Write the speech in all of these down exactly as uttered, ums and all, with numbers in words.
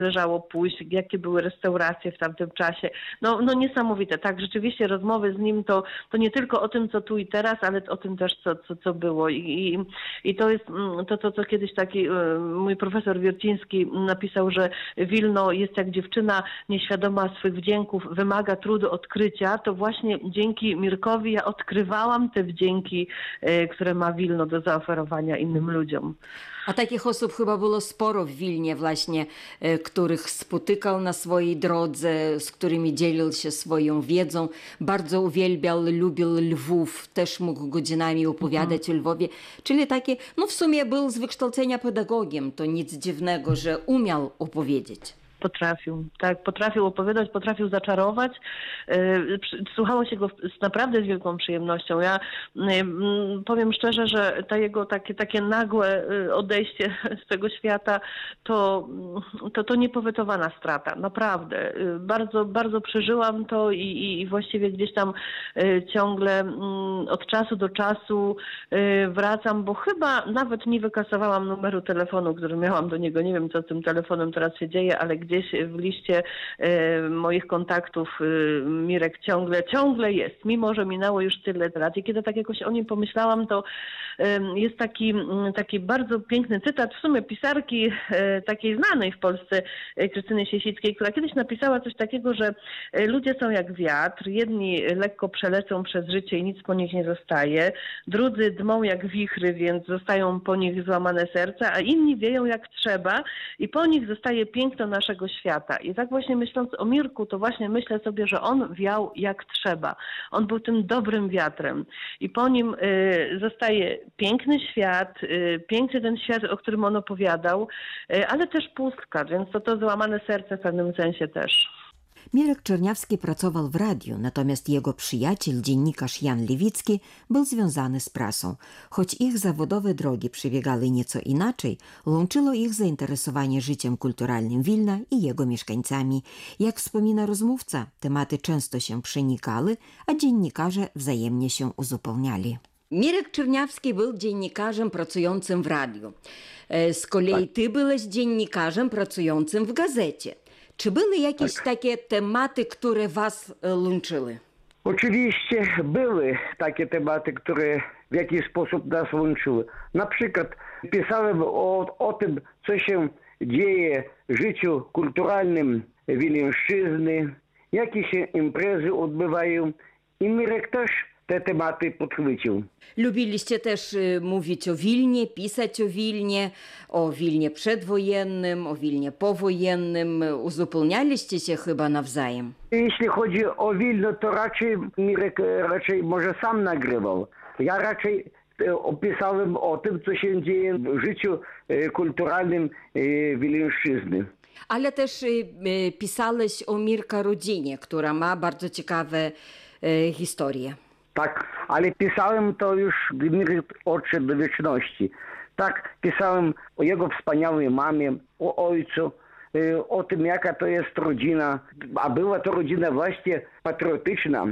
należało pójść, jakie były restauracje w tamtym czasie. No, no niesamowite. Tak, rzeczywiście rozmowy z nim to, to nie tylko o tym, co tu i teraz, ale o tym też, co, co, co było. I, i, i to jest to, to, co kiedyś taki mój profesor Wierciński napisał, że Wilno jest jak dziewczyna nieświadoma swych wdzięków, wymaga trudu odkrycia. To właśnie dzięki Mirkowi ja odkrywałam te wdzięki, które ma Wilno do zaoferowania innym ludziom. A takich osób chyba było sporo w Wilnie właśnie, których spotykał na swojej drodze, z którymi dzielił się swoją wiedzą. Bardzo uwielbiał, lubił Lwów, też mógł godzinami opowiadać mm. o Lwowie. Czyli takie, no w sumie był z wykształcenia pedagogiem, to nic dziwnego, że umiał opowiedzieć. Potrafił, tak, potrafił opowiadać, potrafił zaczarować. Słuchało się go z naprawdę z wielką przyjemnością. Ja powiem szczerze, że to jego takie, takie nagłe odejście z tego świata to, to, to niepowetowana strata, naprawdę. Bardzo, bardzo przeżyłam to i, i właściwie gdzieś tam ciągle od czasu do czasu wracam, bo chyba nawet nie wykasowałam numeru telefonu, który miałam do niego. Nie wiem, co z tym telefonem teraz się dzieje, ale gdzieś w liście e, moich kontaktów e, Mirek ciągle, ciągle jest, mimo że minęło już tyle lat. I kiedy tak jakoś o nim pomyślałam, to e, jest taki, taki bardzo piękny cytat, w sumie pisarki e, takiej znanej w Polsce, e, Krystyny Siesickiej, która kiedyś napisała coś takiego, że e, ludzie są jak wiatr, jedni lekko przelecą przez życie i nic po nich nie zostaje, drudzy dmą jak wichry, więc zostają po nich złamane serca, a inni wieją jak trzeba i po nich zostaje piękno naszego świata. I tak właśnie myśląc o Mirku, to właśnie myślę sobie, że on wiał jak trzeba. On był tym dobrym wiatrem i po nim y, zostaje piękny świat, y, piękny ten świat, o którym on opowiadał, y, ale też pustka, więc to to złamane serce w pewnym sensie też. Mirek Czerniawski pracował w radiu, natomiast jego przyjaciel, dziennikarz Jan Lewicki, był związany z prasą. Choć ich zawodowe drogi przebiegały nieco inaczej, łączyło ich zainteresowanie życiem kulturalnym Wilna i jego mieszkańcami. Jak wspomina rozmówca, tematy często się przenikały, a dziennikarze wzajemnie się uzupełniali. Mirek Czerniawski był dziennikarzem pracującym w radiu. Z kolei ty byłeś dziennikarzem pracującym w gazecie. Czy były jakieś tak. takie tematy, które was łączyły? Oczywiście były takie tematy, które w jakiś sposób nas łączyły. Na przykład pisałem o, o tym, co się dzieje w życiu kulturalnym Wileńszczyzny, jakie się imprezy odbywają i Mirek też te tematy podchwycił. Lubiliście też y, mówić o Wilnie, pisać o Wilnie, o Wilnie przedwojennym, o Wilnie powojennym. Uzupełnialiście się chyba nawzajem. Jeśli chodzi o Wilno, to raczej Mirek raczej może sam nagrywał. Ja raczej opisałem o tym, co się dzieje w życiu kulturalnym Wileńszczyzny. Ale też y, y, pisałeś o Mirka rodzinie, która ma bardzo ciekawe y, historie. Tak, ale pisałem to już, gdy Mirek odszedł do wieczności. Tak, pisałem o jego wspaniałej mamie, o ojcu, o tym, jaka to jest rodzina. A była to rodzina właśnie patriotyczna.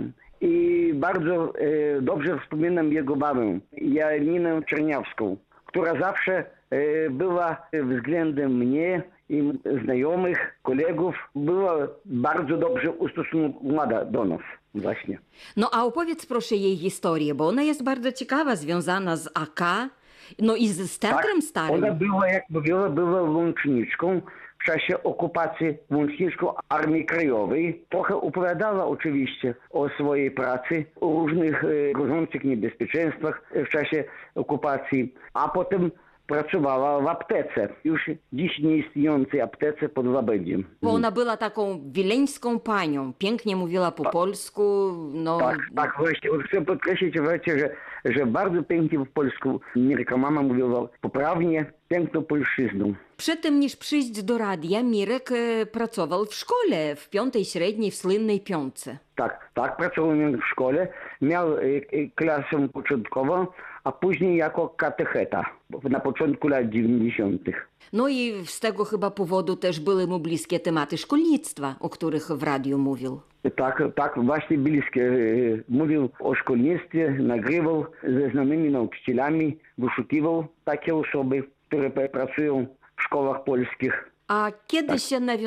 I bardzo e, dobrze wspominam jego mamę, Janinę Czerniawską, która zawsze e, była względem mnie i znajomych, kolegów, była bardzo dobrze ustosunkowana do nas. Właśnie. No a opowiedz proszę jej historię, bo ona jest bardzo ciekawa, związana z A K, no i z Teatrem tak, Starym. Ona była, jak mówiła, była łączniczką w czasie okupacji, łączniczką Armii Krajowej. Trochę opowiadała oczywiście o swojej pracy, o różnych e, grożących niebezpieczeństwach w czasie okupacji, a potem pracowała w aptece, już dziś nieistniejącej aptece pod Łabędziem. Bo ona była taką wileńską panią, pięknie mówiła po tak. polsku. No... Tak, tak, właśnie. Chcę podkreślić, że, że bardzo pięknie po polsku Mirka mama mówiła poprawnie, piękną polszczyzną. Przed tym niż przyjść do radia, Mirek e, pracował w szkole, w piątej średniej, w słynnej piątce. Tak, tak, pracował w szkole, miał e, e, klasę początkową, a później jako katecheta na początku lat dziewięćdziesiątych. No i z tego chyba powodu też były mu bliskie tematy szkolnictwa, o których w radiu mówił. Tak, tak, właśnie bliskie. Mówił o szkolnictwie, nagrywał ze znanymi nauczycielami, wyszukiwał takie osoby, które pracują w szkołach polskich. A kiedy tak. się nawiązał